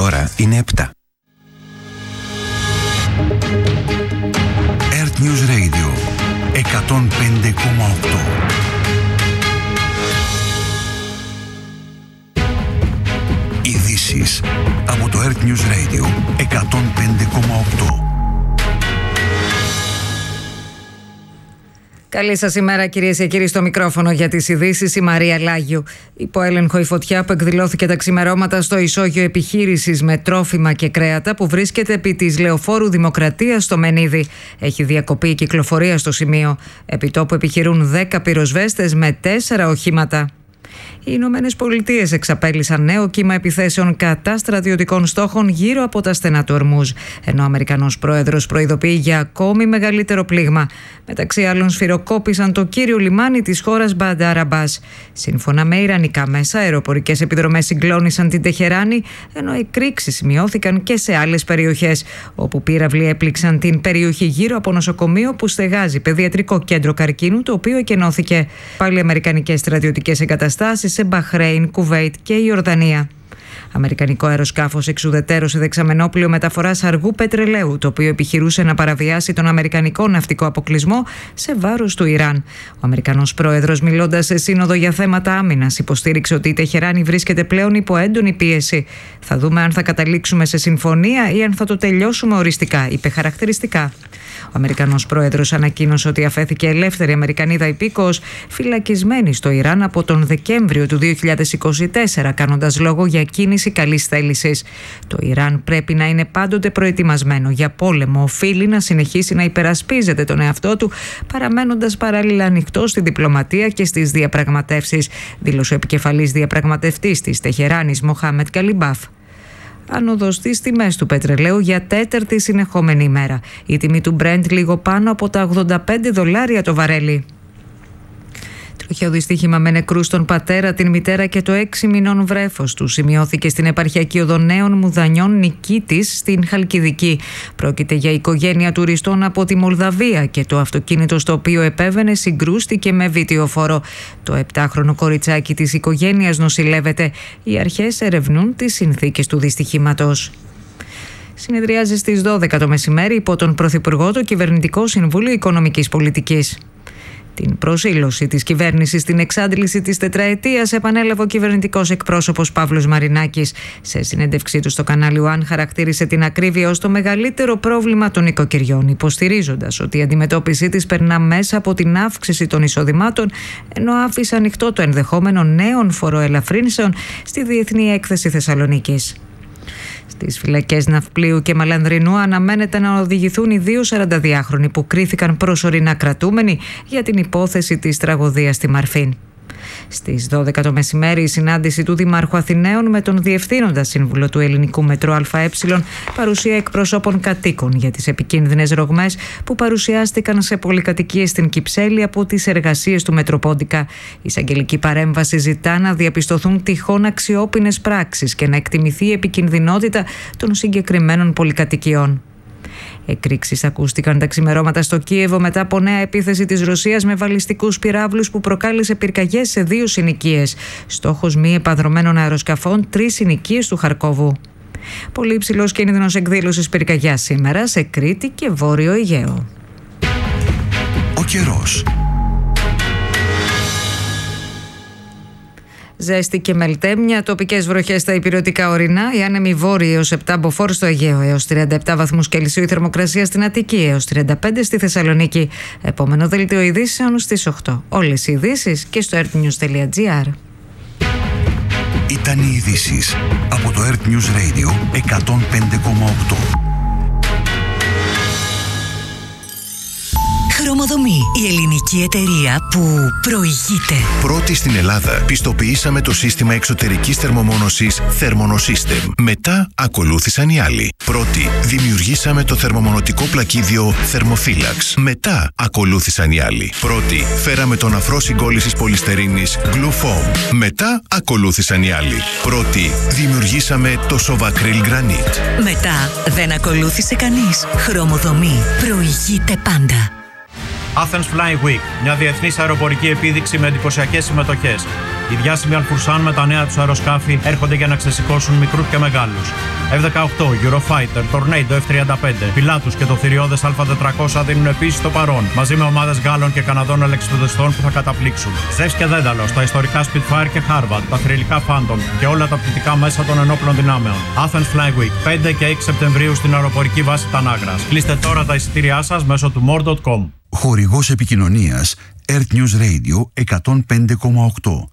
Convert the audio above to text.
Η ώρα είναι 7. Earth News Radio 105,8. Ειδήσεις από το Earth News Radio 105,8. Καλή σας ημέρα, κυρίες και κύριοι, στο μικρόφωνο για τις ειδήσεις η Μαρία Λάγιου. Υπό έλεγχο η φωτιά που εκδηλώθηκε τα ξημερώματα στο ισόγειο επιχείρησης με τρόφιμα και κρέατα που βρίσκεται επί της Λεωφόρου Δημοκρατίας στο Μενίδη. Έχει διακοπεί η κυκλοφορία στο σημείο. Επί τόπου επιχειρούν 10 πυροσβέστες με 4 οχήματα. Οι Ηνωμένες Πολιτείες εξαπέλυσαν νέο κύμα επιθέσεων κατά στρατιωτικών στόχων γύρω από τα στενά του Ορμούζ, ενώ ο Αμερικανός πρόεδρος προειδοποιεί για ακόμη μεγαλύτερο πλήγμα. Μεταξύ άλλων, σφυροκόπησαν το κύριο λιμάνι της χώρας Μπαντάρ Αμπάς. Σύμφωνα με ιρανικά μέσα, αεροπορικές επιδρομές συγκλώνησαν την Τεχεράνη, ενώ εκρήξεις σημειώθηκαν και σε άλλες περιοχές, όπου πύραυλοι έπληξαν την περιοχή γύρω από νοσοκομείο που στεγάζει παιδιατρικό κέντρο καρκίνου, το οποίο εκενώθηκε. Πάλι αμερικανικές στρατιωτικές εγκαταστάσεις σε Μπαχρέιν, Κουβέιτ και Ιορδανία. Αμερικανικό αεροσκάφος εξουδετέρωσε δεξαμενόπλιο μεταφοράς αργού πετρελαίου, το οποίο επιχειρούσε να παραβιάσει τον αμερικανικό ναυτικό αποκλεισμό σε βάρος του Ιράν. Ο Αμερικανός πρόεδρος, μιλώντας σε σύνοδο για θέματα άμυνας, υποστήριξε ότι η Τεχεράνη βρίσκεται πλέον υπό έντονη πίεση. Θα δούμε αν θα καταλήξουμε σε συμφωνία ή αν θα το τελειώσουμε οριστικά, είπε χαρακτηριστικά. Ο Αμερικανός πρόεδρος ανακοίνωσε ότι αφέθηκε ελεύθερη Αμερικανίδα υπήκοος φυλακισμένη στο Ιράν από τον Δεκέμβριο του 2024, κάνοντας λόγο για κίνηση καλής θέλησης. Το Ιράν πρέπει να είναι πάντοτε προετοιμασμένο για πόλεμο. Οφείλει να συνεχίσει να υπερασπίζεται τον εαυτό του, παραμένοντας παράλληλα ανοιχτό στη διπλωματία και στις διαπραγματεύσεις, δήλωσε ο επικεφαλής διαπραγματευτής της Τεχεράνης, Μοχάμετ Καλιμπάφ. Άνοδος στις τιμές του πετρελαίου για τέταρτη συνεχόμενη ημέρα. Η τιμή του Brent λίγο πάνω από τα $85 το βαρέλι. Τροχαίο δυστύχημα με νεκρούς τον πατέρα, την μητέρα και το 6 μηνών βρέφος του σημειώθηκε στην επαρχιακή οδό Νέων Μουδανιών Νικήτης στην Χαλκιδική. Πρόκειται για οικογένεια τουριστών από τη Μολδαβία και το αυτοκίνητο στο οποίο επέβαινε συγκρούστηκε με βιτιοφόρο. Το 7χρονο κοριτσάκι της οικογένειας νοσηλεύεται. Οι αρχές ερευνούν τις συνθήκες του δυστυχήματος. Συνεδριάζει στις 12 το μεσημέρι υπό τον Πρωθυπουργό το Κυβερνητικό Συμβούλιο Οικονομικής Πολιτικής. Την προσήλωση της κυβέρνησης στην εξάντληση της τετραετίας επανέλαβε ο κυβερνητικός εκπρόσωπος Παύλος Μαρινάκης. Σε συνέντευξή του στο κανάλι One χαρακτήρισε την ακρίβεια ως το μεγαλύτερο πρόβλημα των νοικοκυριών, υποστηρίζοντας ότι η αντιμετώπιση της περνά μέσα από την αύξηση των εισοδημάτων, ενώ άφησε ανοιχτό το ενδεχόμενο νέων φοροελαφρύνσεων στη Διεθνή Έκθεση Θεσσαλονίκης. Στις φυλακές Ναυπλίου και Μαλανδρινού αναμένεται να οδηγηθούν οι 2 42χρονοι που κρίθηκαν προσωρινά κρατούμενοι για την υπόθεση της τραγωδίας στη Μαρφίν. Στις 12 το μεσημέρι η συνάντηση του Δημάρχου Αθηναίων με τον Διευθύνοντα Σύμβουλο του Ελληνικού Μετρό ΑΕ, παρουσία εκπροσώπων κατοίκων για τις επικίνδυνες ρογμές που παρουσιάστηκαν σε πολυκατοικίες στην Κυψέλη από τις εργασίες του Μετροπόντικα. Η εισαγγελική παρέμβαση ζητά να διαπιστωθούν τυχόν αξιόπινες πράξεις και να εκτιμηθεί η επικινδυνότητα των συγκεκριμένων πολυκατοικιών. Εκρήξεις ακούστηκαν τα ξημερώματα στο Κίεβο μετά από νέα επίθεση της Ρωσίας με βαλιστικούς πυράβλους που προκάλεσε πυρκαγιές σε 2 συνοικίες. Στόχος μη επανδρομένων αεροσκαφών 3 συνοικίες του Χαρκόβου. Πολύ υψηλός κίνδυνος εκδήλωσης πυρκαγιάς σήμερα σε Κρήτη και Βόρειο Αιγαίο. Ο καιρός. Ζέστη και μελτέμια, τοπικές βροχές στα ηπειρωτικά ορεινά, οι άνεμοι βόρειοι έως 7 μποφόρ στο Αιγαίο, έως 37 βαθμούς Κελσίου η θερμοκρασία στην Αττική, έως 35 στη Θεσσαλονίκη. Επόμενο δελτίο ειδήσεων στις 8. Όλες οι ειδήσεις και στο earthnews.gr. Ήταν οι ειδήσεις από το Earth News Radio 105,8. Χρωμοδομή, η ελληνική εταιρεία που προηγείται. Πρώτη στην Ελλάδα πιστοποιήσαμε το σύστημα εξωτερικής θερμομόνωσης Thermonosystem. Μετά ακολούθησαν οι άλλοι. Πρώτη δημιουργήσαμε το θερμομονωτικό πλακίδιο Thermophilax. Μετά ακολούθησαν οι άλλοι. Πρώτη φέραμε τον αφρό συγκόλλησης πολυστερίνης Glufoam. Μετά ακολούθησαν οι άλλοι. Πρώτη δημιουργήσαμε το Sovacryl Granite. Μετά δεν ακολούθησε κανείς. Χρωμοδομή προηγείται πάντα. Athens Flying Week, μια διεθνής αεροπορική επίδειξη με εντυπωσιακές συμμετοχές. Οι διάσημοι Αλφουρσάν με τα νέα τους αεροσκάφη έρχονται για να ξεσηκώσουν μικρούς και μεγάλους. F-18, Eurofighter, Tornado F-35, Pilatus και το θηριώδες Α400 δίνουν επίσης το παρόν, μαζί με ομάδες Γάλλων και Καναδών αλεξιπτοδεστών που θα καταπλήξουν. Ζεύς και Δένταλος, τα ιστορικά Spitfire και Harvard, τα θρυλικά Phantom και όλα τα πτυτικά μέσα των ενόπλων δυνάμεων. Athens Flying Week, 5 και 6 Σεπτεμβρίου στην αεροπορική βάση Τανάγρας. Κλείστε τώρα τα εισιτήριά σας μέσω του more.com. Χορηγός επικοινωνίας Earth News Radio 105,8.